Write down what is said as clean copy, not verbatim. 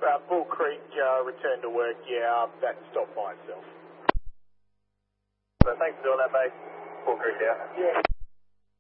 Bull Creek, return to work, that stopped by itself. So thanks for doing that, mate. Bull Creek out. Yeah.